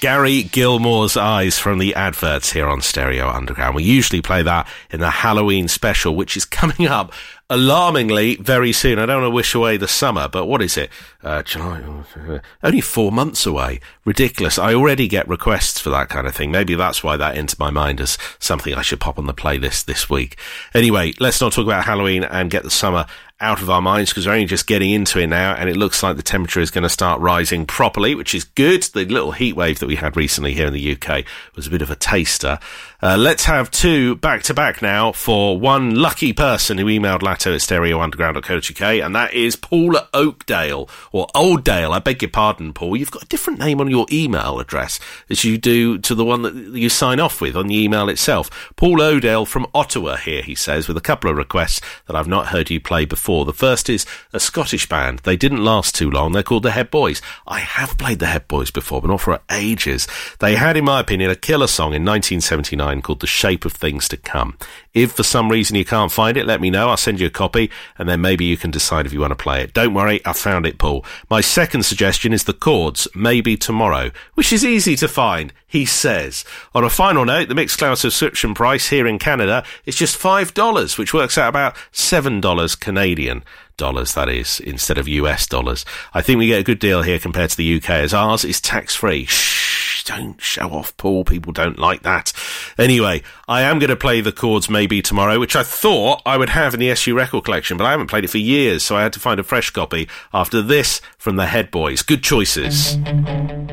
Gary Gilmore's Eyes from the adverts here on Stereo Underground. We usually play that in the Halloween special, which is coming up alarmingly very soon. I don't want to wish away the summer, but what is it? July, only 4 months away. Ridiculous. I already get requests for that kind of thing. Maybe that's why that entered my mind as something I should pop on the playlist this week. Anyway, let's not talk about Halloween and get the summer out of our minds, because we're only just getting into it now, and it looks like the temperature is going to start rising properly, which is good. The little heat wave that we had recently here in the UK was a bit of a taster. Let's have two back-to-back now for one lucky person who emailed Latto at stereounderground.co.uk, and that is Paul Oakdale, or Oldale. I beg your pardon, Paul. You've got a different name on your email address as you do to the one that you sign off with on the email itself. Paul Oakdale from Ottawa here, he says, with a couple of requests that I've not heard you play before. The first is a Scottish band. They didn't last too long. They're called the Head Boys. I have played the Head Boys before, but not for ages. They had, in my opinion, a killer song in 1979 called The Shape of Things to Come. If for some reason you can't find it, let me know. I'll send you a copy, and then maybe you can decide if you want to play it. Don't worry, I found it, Paul. My second suggestion is The Chords, Maybe Tomorrow, which is easy to find, he says. On a final note, the Mixcloud subscription price here in Canada is just $5, which works out about $7 Canadian dollars, that is, instead of US dollars. I think we get a good deal here compared to the UK, as ours is tax-free. Shh, don't show off, Paul. People don't like that. Anyway, I am going to play The Chords Maybe Tomorrow, which I thought I would have in the SU record collection, but I haven't played it for years, so I had to find a fresh copy after this from the Head Boys. Good choices.